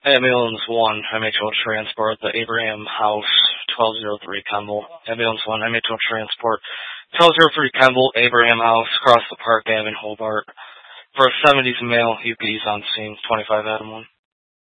Ambulance 1, MHO Transport, the Abraham House, 1203 Kemble. Ambulance 1, MHO Transport, 1203 Kemble, Abraham House, across the Park Ave in Hobart. For a 70s male, UPD's on scene, 25 Adam 1.